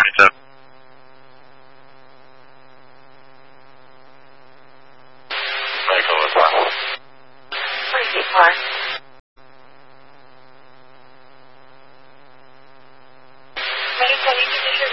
97. Michael, what's on? 24. Medical, you can